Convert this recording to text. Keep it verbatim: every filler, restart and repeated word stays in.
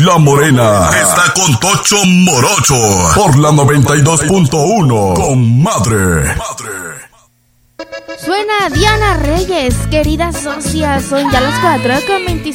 La Morena está con Tocho Morocho por la noventa y dos punto uno. Comadre. Suena Diana Reyes, queridas socias, son ya las cuatro con veinticinco.